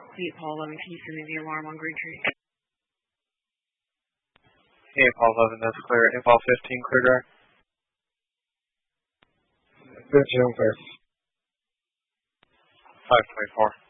Hey, Paul 11, can you send me the alarm on Green Tree? Hey, Paul 11, that's clear. Impal 15, clear direct. Good, June 1st. 524.